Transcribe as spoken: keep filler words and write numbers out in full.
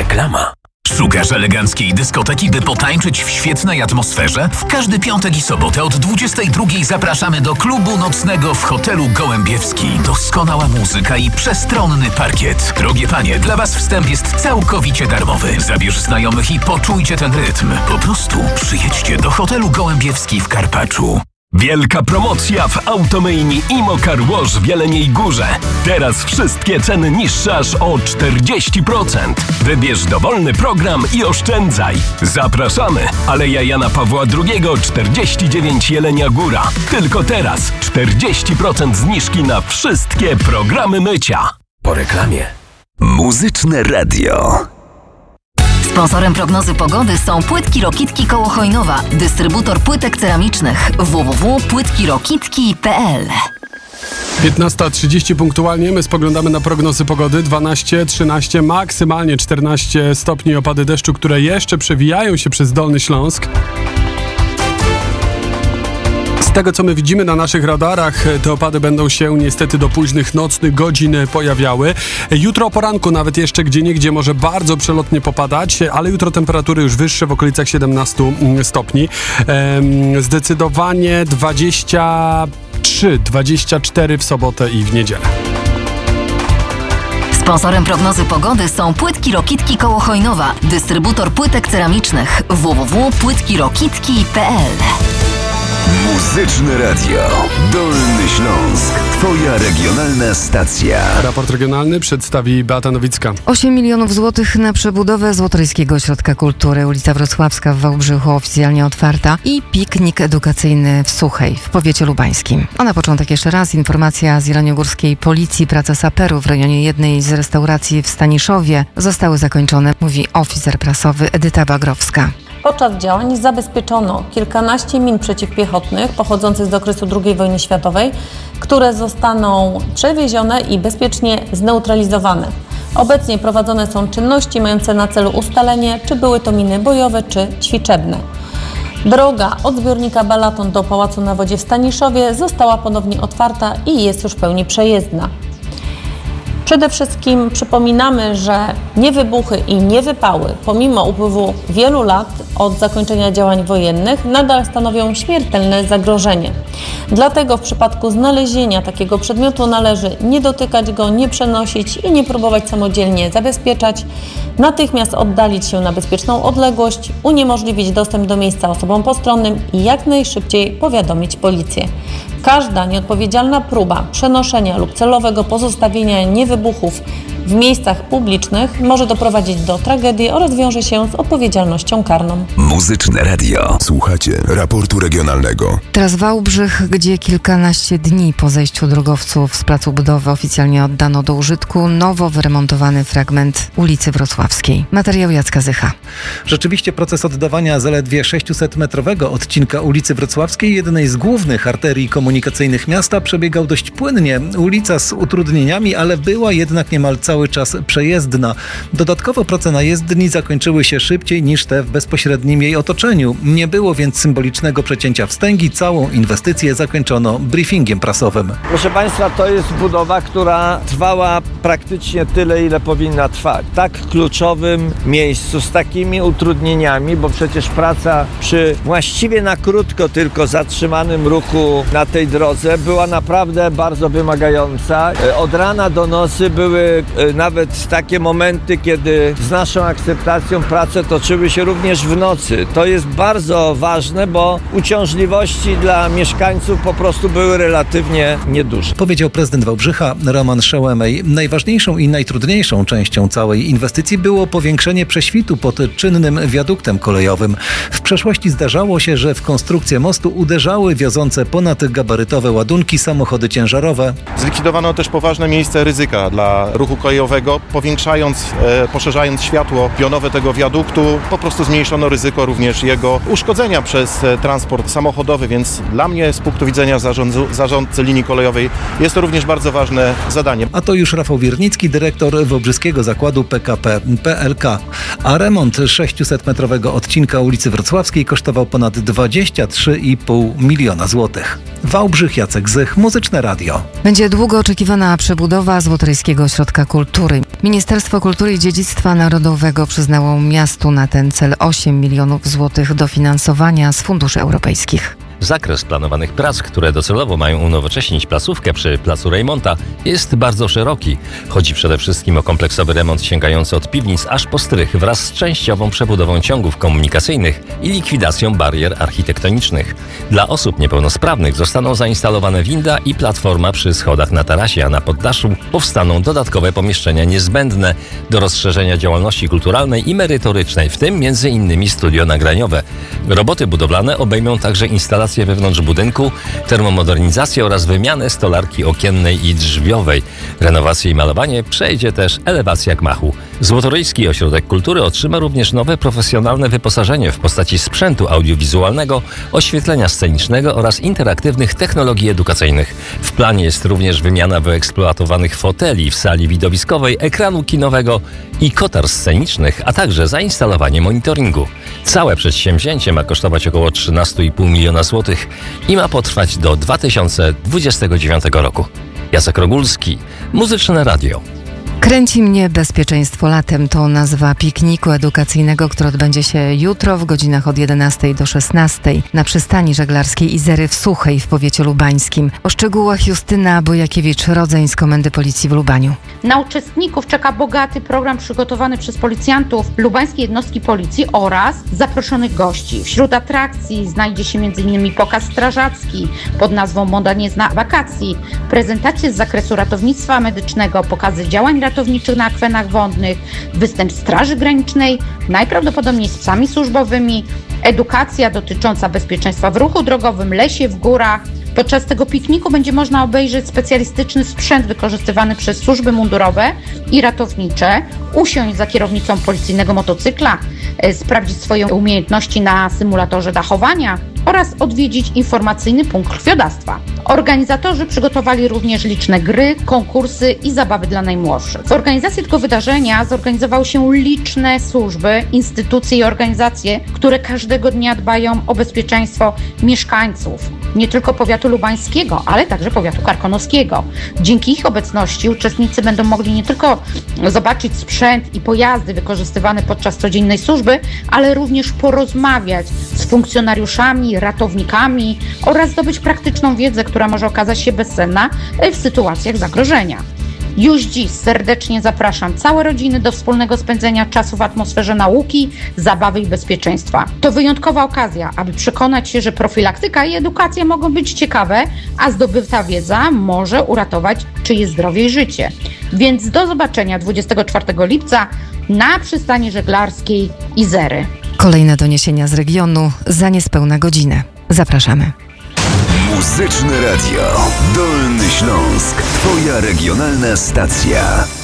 Reklama. Szukasz eleganckiej dyskoteki, by potańczyć w świetnej atmosferze? W każdy piątek i sobotę od dwudziestej drugiej zapraszamy do klubu nocnego w hotelu Gołębiewski. Doskonała muzyka i przestronny parkiet. Drogie panie, dla was wstęp jest całkowicie darmowy. Zabierz znajomych i poczujcie ten rytm. Po prostu przyjedźcie do hotelu Gołębiewski w Karpaczu. Wielka promocja w Automejni Imo Car Wash w Jeleniej Górze. Teraz wszystkie ceny niższe aż o czterdzieści procent. Wybierz dowolny program i oszczędzaj. Zapraszamy! Aleja Jana Pawła drugiego, czterdzieści dziewięć Jelenia Góra. Tylko teraz czterdzieści procent zniżki na wszystkie programy mycia. Po reklamie. Muzyczne Radio. Sponsorem prognozy pogody są Płytki Rokitki koło Chojnowa, dystrybutor płytek ceramicznych w w w kropka płytki rokitki kropka p l. piętnasta trzydzieści punktualnie, my spoglądamy na prognozy pogody. dwanaście, trzynaście, maksymalnie czternaście stopni, opady deszczu, które jeszcze przewijają się przez Dolny Śląsk. Z tego, co my widzimy na naszych radarach, te opady będą się niestety do późnych nocnych godzin pojawiały. Jutro o poranku nawet jeszcze gdzieniegdzie może bardzo przelotnie popadać, ale jutro temperatury już wyższe w okolicach siedemnaście stopni. Ehm, zdecydowanie dwadzieścia trzy, dwadzieścia cztery w sobotę i w niedzielę. Sponsorem prognozy pogody są Płytki Rokitki koło Chojnowa, dystrybutor płytek ceramicznych w w w kropka płytki rokitki kropka p l. Muzyczne Radio. Dolny Śląsk. Twoja regionalna stacja. Raport regionalny przedstawi Beata Nowicka. osiem milionów złotych na przebudowę Złotoryjskiego Ośrodka Kultury. Ulica Wrocławska w Wałbrzychu oficjalnie otwarta i piknik edukacyjny w Suchej w powiecie lubańskim. A na początek jeszcze raz informacja z jeleniogórskiej policji. Prace saperów w rejonie jednej z restauracji w Staniszowie zostały zakończone, mówi oficer prasowy Edyta Bagrowska. Podczas działań zabezpieczono kilkanaście min przeciwpiechotnych pochodzących z okresu drugiej wojny światowej, które zostaną przewiezione i bezpiecznie zneutralizowane. Obecnie prowadzone są czynności mające na celu ustalenie, czy były to miny bojowe, czy ćwiczebne. Droga od zbiornika Balaton do Pałacu na Wodzie w Staniszowie została ponownie otwarta i jest już w pełni przejezdna. Przede wszystkim przypominamy, że niewybuchy i niewypały, pomimo upływu wielu lat od zakończenia działań wojennych, nadal stanowią śmiertelne zagrożenie. Dlatego w przypadku znalezienia takiego przedmiotu należy nie dotykać go, nie przenosić i nie próbować samodzielnie zabezpieczać, natychmiast oddalić się na bezpieczną odległość, uniemożliwić dostęp do miejsca osobom postronnym i jak najszybciej powiadomić policję. Każda nieodpowiedzialna próba przenoszenia lub celowego pozostawienia niewybuchów w miejscach publicznych może doprowadzić do tragedii oraz wiąże się z odpowiedzialnością karną. Muzyczne Radio. Słuchacie raportu regionalnego. Teraz Wałbrzych, gdzie kilkanaście dni po zejściu drogowców z placu budowy oficjalnie oddano do użytku nowo wyremontowany fragment ulicy Wrocławskiej. Materiał Jacka Zycha. Rzeczywiście proces oddawania zaledwie sześciusetmetrowego odcinka ulicy Wrocławskiej, jednej z głównych arterii komunikacyjnych miasta, przebiegał dość płynnie. Ulica z utrudnieniami, ale była jednak niemal cały czas przejezdna. Dodatkowo prace na jezdni zakończyły się szybciej niż te w bezpośrednim jej otoczeniu. Nie było więc symbolicznego przecięcia wstęgi. Całą inwestycję zakończono briefingiem prasowym. Proszę Państwa, to jest budowa, która trwała praktycznie tyle, ile powinna trwać. Tak kluczowym miejscu, z takimi utrudnieniami, bo przecież praca przy właściwie na krótko tylko zatrzymanym ruchu na tej drodze była naprawdę bardzo wymagająca. Od rana do nocy były nawet takie momenty, kiedy z naszą akceptacją prace toczyły się również w nocy. To jest bardzo ważne, bo uciążliwości dla mieszkańców po prostu były relatywnie nieduże. Powiedział prezydent Wałbrzycha Roman Szełemej. Najważniejszą i najtrudniejszą częścią całej inwestycji było powiększenie prześwitu pod czynnym wiaduktem kolejowym. W przeszłości zdarzało się, że w konstrukcję mostu uderzały wiozące ponadgabarytowe ładunki samochody ciężarowe. Zlikwidowano też poważne miejsce ryzyka dla ruchu kolejowego, powiększając, e, poszerzając światło pionowe tego wiaduktu, po prostu zmniejszono ryzyko również jego uszkodzenia przez e, transport samochodowy, więc dla mnie z punktu widzenia zarządzu, zarządcy linii kolejowej jest to również bardzo ważne zadanie. A to już Rafał Wiernicki, dyrektor Wałbrzyskiego Zakładu P K P P L K. A remont sześciusetmetrowego odcinka ulicy Wrocławskiej kosztował ponad dwadzieścia trzy i pół miliona złotych. Wałbrzych, Jacek Zych, Muzyczne Radio. Będzie długo oczekiwana przebudowa Złotoryjskiego Ośrodka Kultury. kultury. Ministerstwo Kultury i Dziedzictwa Narodowego przyznało miastu na ten cel osiem milionów złotych dofinansowania z funduszy europejskich. Zakres planowanych prac, które docelowo mają unowocześnić placówkę przy placu Rejmonta, jest bardzo szeroki. Chodzi przede wszystkim o kompleksowy remont sięgający od piwnic aż po strych wraz z częściową przebudową ciągów komunikacyjnych i likwidacją barier architektonicznych. Dla osób niepełnosprawnych zostaną zainstalowane winda i platforma przy schodach na tarasie, a na poddaszu powstaną dodatkowe pomieszczenia niezbędne do rozszerzenia działalności kulturalnej i merytorycznej, w tym między innymi studio nagraniowe. Roboty budowlane obejmą także instalację wewnątrz budynku, termomodernizację oraz wymianę stolarki okiennej i drzwiowej. Renowację i malowanie przejdzie też elewacja gmachu. Złotoryjski Ośrodek Kultury otrzyma również nowe profesjonalne wyposażenie w postaci sprzętu audiowizualnego, oświetlenia scenicznego oraz interaktywnych technologii edukacyjnych. W planie jest również wymiana wyeksploatowanych foteli w sali widowiskowej, ekranu kinowego i kotar scenicznych, a także zainstalowanie monitoringu. Całe przedsięwzięcie ma kosztować około trzynaście i pół miliona złotych i ma potrwać do dwa tysiące dwudziestego dziewiątego roku. Jacek Rogulski, Muzyczne Radio. Kręci mnie bezpieczeństwo latem to nazwa pikniku edukacyjnego, który odbędzie się jutro w godzinach od jedenastej do szesnastej na przystani żeglarskiej Izery w Suchej w powiecie lubańskim. O szczegółach Justyna Bojakiewicz-Rodzeń z Komendy Policji w Lubaniu. Na uczestników czeka bogaty program przygotowany przez policjantów lubańskiej jednostki policji oraz zaproszonych gości. Wśród atrakcji znajdzie się między innymi pokaz strażacki pod nazwą Moda nie zna wakacji, prezentacje z zakresu ratownictwa medycznego, pokazy działań ratowniczych na akwenach wodnych, występ Straży Granicznej, najprawdopodobniej z psami służbowymi, edukacja dotycząca bezpieczeństwa w ruchu drogowym, lesie, w górach. Podczas tego pikniku będzie można obejrzeć specjalistyczny sprzęt wykorzystywany przez służby mundurowe i ratownicze, usiąść za kierownicą policyjnego motocykla, sprawdzić swoje umiejętności na symulatorze dachowania oraz odwiedzić informacyjny punkt krwiodawstwa. Organizatorzy przygotowali również liczne gry, konkursy i zabawy dla najmłodszych. W organizacji tego wydarzenia zorganizowały się liczne służby, instytucje i organizacje, które każdego dnia dbają o bezpieczeństwo mieszkańców, nie tylko powiatu lubańskiego, ale także powiatu karkonoskiego. Dzięki ich obecności uczestnicy będą mogli nie tylko zobaczyć sprzęt i pojazdy wykorzystywane podczas codziennej służby, ale również porozmawiać z funkcjonariuszami, ratownikami oraz zdobyć praktyczną wiedzę, która może okazać się bezcenna w sytuacjach zagrożenia. Już dziś serdecznie zapraszam całe rodziny do wspólnego spędzenia czasu w atmosferze nauki, zabawy i bezpieczeństwa. To wyjątkowa okazja, aby przekonać się, że profilaktyka i edukacja mogą być ciekawe, a zdobyta wiedza może uratować czyjeś zdrowie i życie. Więc do zobaczenia dwudziestego czwartego lipca na przystani żeglarskiej Izery. Kolejne doniesienia z regionu za niespełna godzinę. Zapraszamy. Muzyczne Radio. Dolny Śląsk. Twoja regionalna stacja.